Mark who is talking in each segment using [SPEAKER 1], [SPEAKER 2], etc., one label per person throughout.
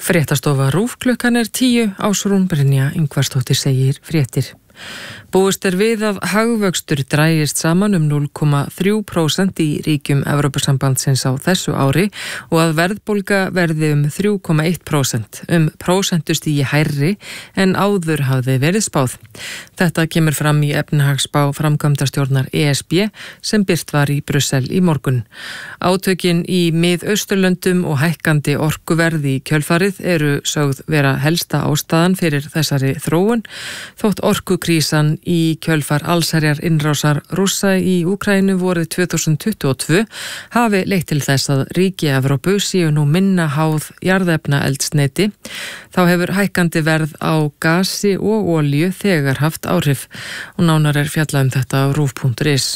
[SPEAKER 1] Fréttastofa RÚV klukkan 10, Ásrún Brynja Ingvarsdóttir segir fréttir. Búist við að hagvöxtur drægist saman 0,3% í ríkjum Evrópusambandsins á þessu ári og að verðbólga verði 3,1%, prósentustigi hærri en áður hafði verið spáð. Þetta kemur fram í efnahagsspá framkvæmdastjórnar ESB sem birt var í Brussel í morgun. Átökin í Mið-Austurlöndum og hækkandi orkuverð í kjölfarið eru sögð vera helsta ástæðan fyrir þessari þróun, þótt orkukrísan í kjölfar allsherjar innrásar Rússa í Úkraínu vorið 2022 hafi leitt til þess að ríki Evrópu séu nú minna háð jarðefnaeldsneyti. Þá hefur hækkandi verð á gasi og olíu þegar haft áhrif og nánar fjallað þetta á RÚV.is.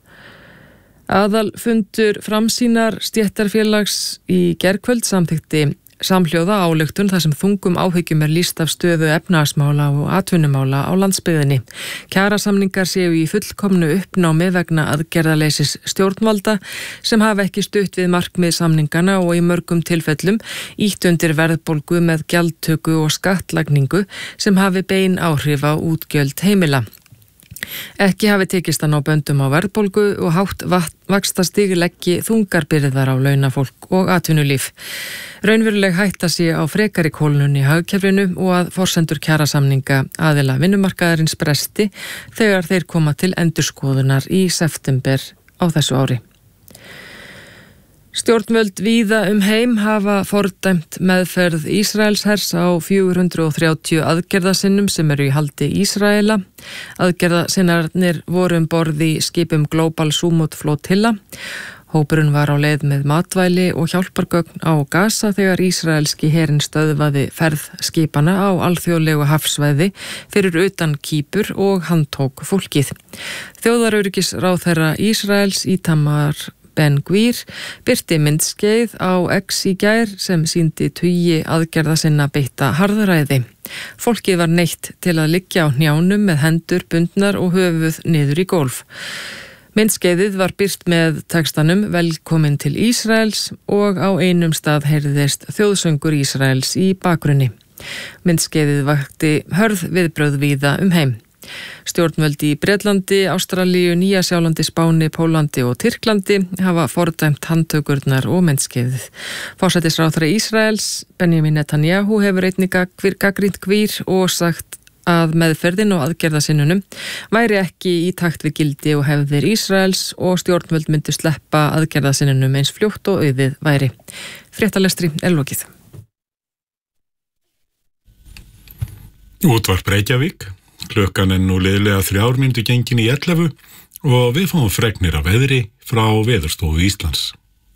[SPEAKER 1] Aðalfundur Framsýnar stéttarfélags í gærkvöld samþykkti samhljóða ályktun þar sem þungum áhyggjum lýst af stöðu efnahagsmála og atvinnumála á landsbyggðinni. Kjarasamningar séu í fullkomnu uppnámi vegna aðgerðaleysis stjórnvalda sem hafa ekki stutt við markmið samningana og í mörgum tilfellum ýtt undir verðbólgu með gjaldtöku og skattlagningu sem hafi bein áhrif á útgjöld heimila. Ekki hafi tekist að ná böndum á verðbólgu og hátt vaxtastig leggi þungar byrðar á launafólk og atvinnulíf. Raunveruleg hætta sé á frekari kólnun í hagkerfinu og að forsendur kjarasamninga aðila vinnumarkaðarins bresti þegar þeir koma til endurskoðunar í september á þessu ári. Stjórnvöld víða heim hafa fordæmt meðferð Ísraelshers á 430 aðgerðasinnum sem eru í haldi Ísraela. Aðgerðasinnarnir voru borð í skipum Global Sumut Flotilla. Hópurinn var á leið með matvæli og hjálpargögn á Gaza þegar ísraelski herinn stöðvaði ferð skipana á alþjóðlegu hafsvæði fyrir utan Kýpur og handtók fólkið. Þjóðaröryggisráðherra Ísraels Itamar Ben-Gvir birti myndskeið á X í gær sem sýndi tugi aðgerða sinna beitta harðræði. Fólkið var neytt til að liggja á hnjánum með hendur bundnar og höfuð niður í gólf. Myndskeiðið var birt með textanum Velkomin til Ísraels og á einum stað heyrðist þjóðsöngur Ísraels í bakgrunni. Myndskeiðið vakti hörð viðbrögð víða heim. Stjórnvöld í Bretlandi, Ástralíu, Nýja-Sjálandi, Spáni, Pólandi og Tyrklandi hafa fordæmt handtökurnar og myndskeiðið. Forsætisráðherra Ísraels, Benjamin Netanyahu, hefur einnig gagnrýnt Gvir og sagt að meðferðin og aðgerðasinnunum væri ekki í takt við gildi og hefðir Ísraels og stjórnvöld myndu sleppa aðgerðasinnunum eins fljótt og auðið væri. Fréttalestri lokið.
[SPEAKER 2] Útvarp Reykjavík. Klukkan nú liðlega 3 mínútur gengin í 11 og við fáum fregnir af veðri frá Veðurstofu Íslands.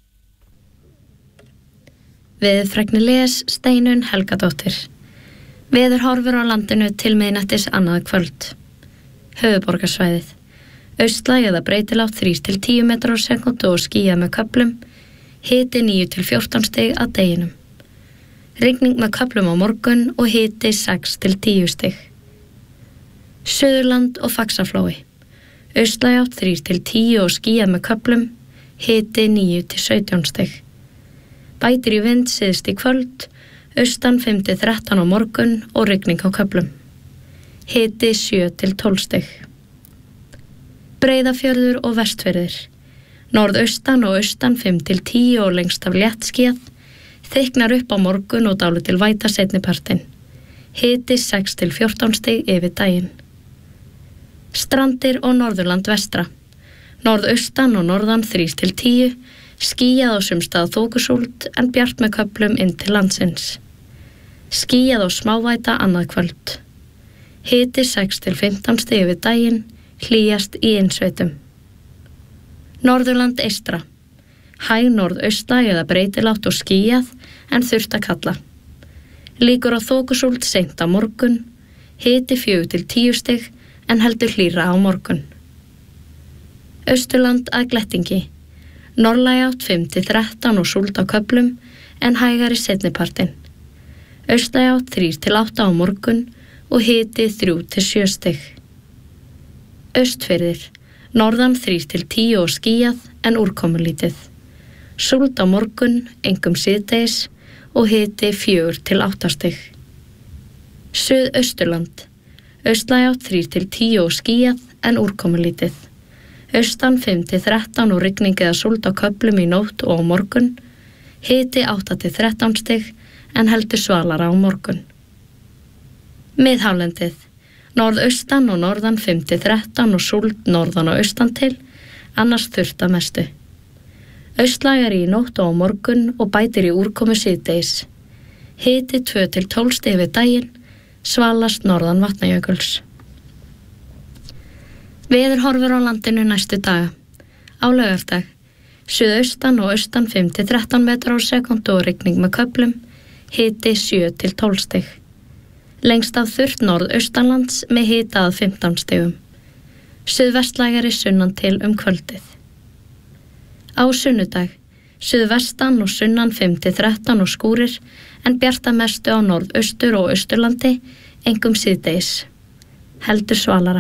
[SPEAKER 3] Veðurfregnir les Steinunn Helgadóttir. Veðurhorfur á landinu til miðnættis annað kvöld. Höfuðborgarsvæðið. Austlæg eða breytilátt 3-10 metrar á sekúndu og skýjað með köflum. Hiti 9-14 stig að deginum. Rigning með köflum á morgun og hiti 6-10 stig. Suðurland og Faxaflói. Austlæg átt 3-10 og skýjað með köflum. Hiti 9-17 stig. Bætir í vind syðst í kvöld. Austan 5-13 á morgun og rigning á köflum. Hiti 7-12 stig. Breiðafjörður og Vestfirðir. Norðaustan og austan 5-10 og lengst af léttskýjað. Þykknar upp á morgun og dálítil væta seinnipartinn. Hiti 6-14 stig yfir daginn. Strandir og Norðurland vestra. Norðaustan og norðan 3-10, skýjað á sumstað þokusúld en bjart með köflum inn til landsins. Skýjað og smávæta annað kvöld. Hiti 6-15 stig yfir daginn, hlýjast í innsveitum. Norðurland eystra. Hæg norðaustlæg eða breytilátt og skýjað en þurrt að kalla. Líkur á þokusúld seint á morgun, hiti 4-10 stig en heldur hlýra á morgun. Austurland að glettingi. Norðlæg átt 5-13 og súld á köflum en hægari seinnipartinn. Austlæg átt 3-8 á morgun og hiti 3-7 stig. Austfirðir. Norðan 3-10 og skýjað en úrkomulítið. Súld á morgun, einkum síðdegis, og hiti 4 til 8 stig. Suðausturland. Austlæg átt 3 til 10 og skýjað en úrkomulítið. Austan 5 til 13 og rigning eða súld á köflum í nótt og á morgun. Hiti 8 til 13 stig en heldur svalara á morgun. Miðhálendið. Norðaustan og norðan 5 til 13 og súld norðan og austan til, annars þurrt að mestu. Austlægar í nótt og á morgun og bætir í úrkomu síðdegis. Hiti 2 til 12 stig við daginn, svalast norðan Vatnajökuls. Veðurhorfur á landinu næstu daga. Á laugardag. Suðaustan og austan 5 til 13 metrar á sekúndu og rigning með köflum, hiti 7 til 12 stig. Lengst af þurrt norðaustanlands með hita að 15 stigum. Suðvestlægari sunnan til kvöldið. Á sunnudag. Suðvestan og sunnan 5 til 13 og skúrir en bjarta mestu á norðaustur og austurlandi, einkum síðdegis. Heldur svalara.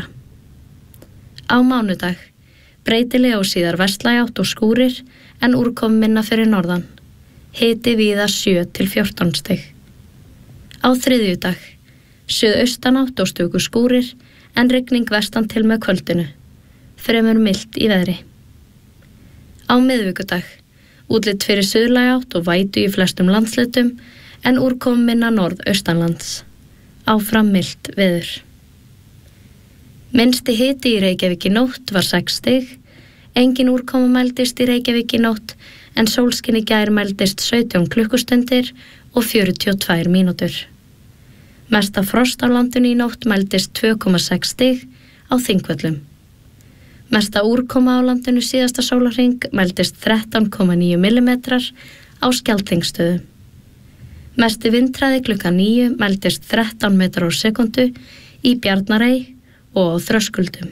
[SPEAKER 3] Á mánudag. Breytileg og síðar vestlæg átt og skúrir en úrkom minna fyrir norðan. Hiti víða 7 til 14 stig. Á þriðjudag. Suðaustan átt og stöku skúrir en rigning vestan til með kvöldinu. Fremur milt í veðri. Á miðvikudag. Útlit fyrir suðlæg átt og vætu í flestum landslutum en úrkom minna norðaustanlands. Áfram milt veður. Minnsti hiti í Reykjavík í nótt var 6 stig, engin úrkoma mældist í Reykjavík í nótt en sólskin í gær mældist 17 klukkustundir og 42 mínútur. Mesta frost á landinu í nótt mældist 2,6 stig á Þingvöllum. Mesta úrkoma á landinu síðasta sólarhring mældist 13,9 millimetrar á Skjaldþingsstöðum. Mesti vindhraði klukkan 9 mældist 13 metrar á sekúndu í Bjarnarey og á Þröskuldum.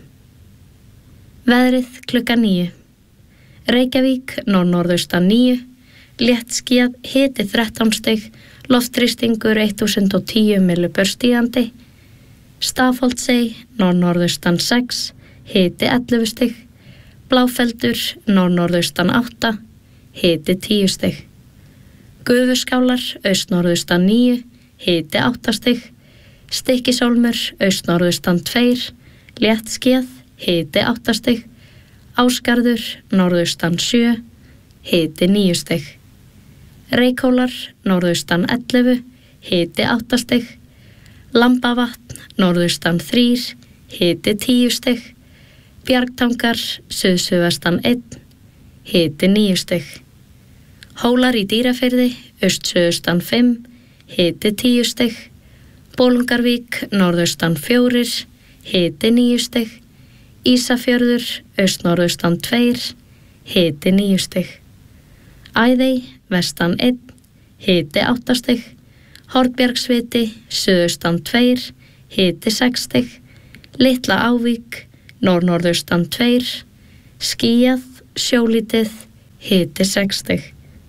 [SPEAKER 3] Veðrið klukkan 9. Reykjavík norðaustan 9, léttskýjað, hiti 13 stig, loftþrýstingur 1010 millibör stígandi. Stafholtsey norðaustan 6, hiti 11 stig. Bláfeldur norðaustan 8, hiti 10 stig. Gufuskálar norðaustan 9, hiti 8 stig. Stykkishólmur norðaustan 2, léttskýjað, hiti 8 stig. Ásgarður norðaustan 7, hiti 9 stig. Reykhólar norðaustan 11, hiti 8 stig. Lambavatn norðaustan 3, hiti 10 stig. Bjargtangar suðsuðvestan 1, hiti 9 stig. Hólar í Dýrafirði suðaustan 5, hiti 10 stig. Bolungarvík norðaustan 4, hiti 9 stig. Ísafjörður norðaustan 2, hiti 9 stig. Æðey vestan 1, hiti 8 stig. Hornbjargsviti suðaustan 2, hiti 6 stig. Litla Ávík norðaustan 2, skýjað, sjólítið, hiti 6 stig.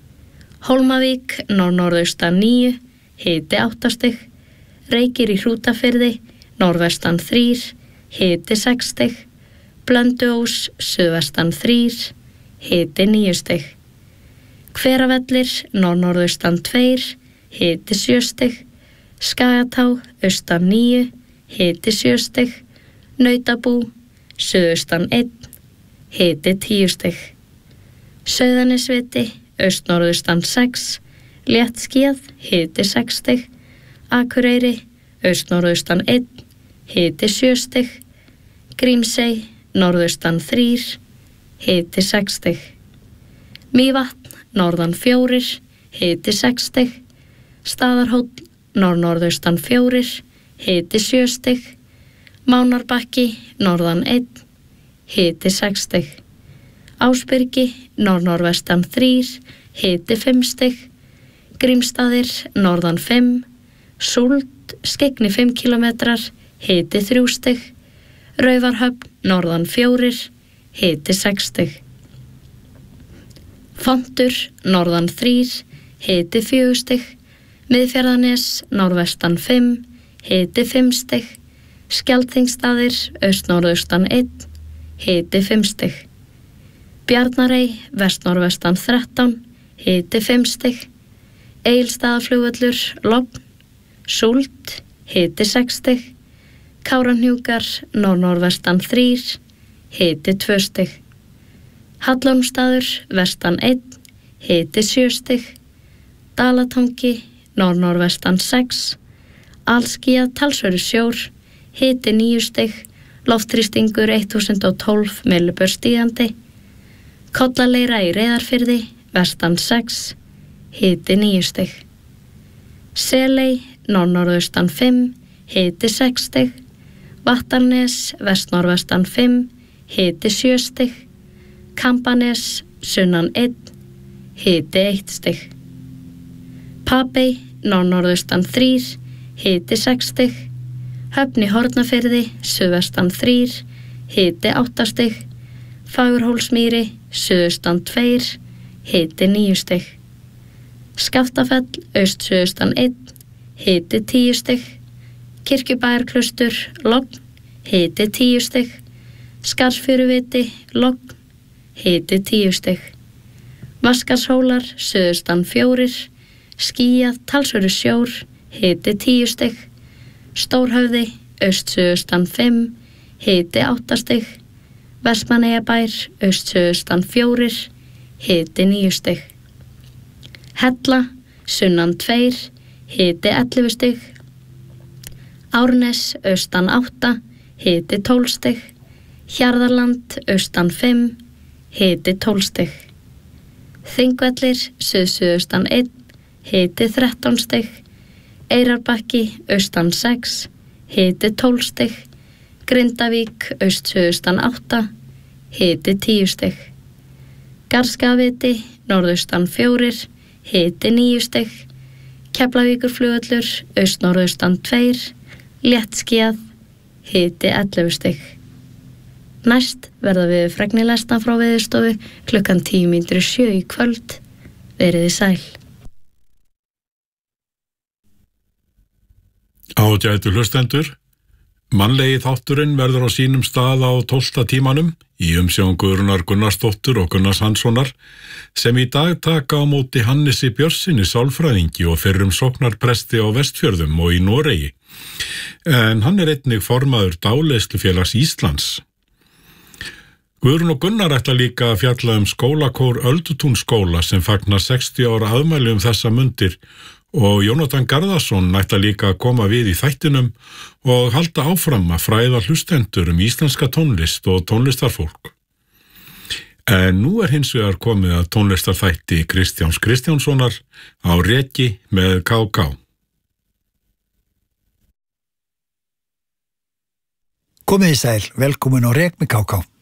[SPEAKER 3] Hólmavík norðaustan 9, hiti 8 stig. Reykir í Hrútafirði norðvestan 3, hiti 6 stig. Blönduós suðvestan 3, hiti 9 stig. Hveravellir norðaustan 2, hiti 7 stig. Skagatá austan 9, hiti 7 stig. Nautabú suðaustan 1, hiti 10 stig. Sauðanesviti norðaustan 6, léttskýjað, hiti 6 stig. Akureyri norðaustan 1, hiti 7 stig. Grímsey norðaustan 3, hiti 6 stig. Mývatn norðan 4, hiti 6 stig. Staðarhóll norðaustan 4, hiti 7 stig. Mánarbakki norðan 1, hiti 6 stig. Ásbyrgi norðvestan 3, hiti 5 stig. Grímsstaðir norðan 5, Súld, Skeggni 5 kilometrar, hiti 3 stig. Raufarhöfn norðan 4, hiti 6 stig. Fontur norðan 3, hiti 4 stig. Miðfjarðarnes norðvestan 5, hiti 5 stig. Skjaldþingsstaðir norðaustan 1, hiti 5 stig. Bjarnarey norðvestan 13, hiti 5 stig. Egilsstaðaflugvöllur, logn. Súld, hiti 6 stig. Kárahnjúkar, norðnorðvestan 3, hiti 2 stig. Hallormsstaður, vestan 1, hiti 7 stig. Dalatangi, norðnorðvestan 6. Alskýjað talsverður sjór, hiti 9 stig. Loftþrýstingur 1012 millibör stígandi. Kollaleira í Reyðarfirði, vestan 6, hiti 9 stig. Seley, norðnorðaustan 5, hiti 6 stig. Vattarnes, vestnorðvestan 5, hiti 7 stig. Kambanes, sunnan 1, hiti 1 stig. Papey, norðnorðaustan 3, hiti 6 stig. Höfn í Hornafirði, suðvestan 3, hiti 8 stig. Fagurhólsmýri, suðaustan 2, hiti 9 stig. Skaftafell, aust-suðaustan 1, hiti 10 stig. Kirkjubæjarklaustur, logn, hiti 10 stig. Skarðsfjöruviti, logn, hiti 10 stig. Vaskarshólar, suðaustan 4, skýjað, talsverður sjór, hiti 10 stig. Stórhöfði, aust-suðaustan 5, hiti 8 stig. Vestmannaeyjabær, aust-suðaustan 4, hiti 9 stig. Hella, sunnan 2, hiti 11 stig. Árnes, austan 8, hiti 12 stig. Hjarðarland, austan 5, hiti 12 stig. Þingvellir, suðsuðaustan 1, hiti 13 stig. Eyrarbakki, austan 6, hiti 12 stig. Grindavík, austsuðaustan 8, hiti 10 stig. Garðskagaviti, norðaustan 4, hiti 9 stig. Keflavíkurflugvöllur, austnorðaustan 2, léttskýjað, hiti 11 stig. Næst verða við fregnilestan frá Veðurstofu klukkan 6:10 í kvöld. Veriði sæl.
[SPEAKER 2] Ágætu hlustendur, mannlegi þátturinn verður á sínum stað á 12. tímanum í umsjón Guðrúnar Gunnarsdóttur og Gunnars Hanssonar sem í dag taka á móti Hannesi Björnssyni sálfræðingi og fyrrum sóknarpresti á Vestfjörðum og í Noregi. En hann einnig formaður Dáleiðslufélags Íslands. Guðrún og Gunnar ætla líka að fjalla skólakór Öldutúnsskóla sem fagnar 60 ára afmæli þessa mundir og Jónatan Garðarsson ætla líka að koma við í þættinum og halda áfram að fræða hlustendur íslenska tónlist og tónlistarfólk. En nú hins vegar komið að tónlistarþætti Kristjáns Kristjánssonar á Reki með KK.
[SPEAKER 4] Komið í sæl, velkomin á Rek með KK.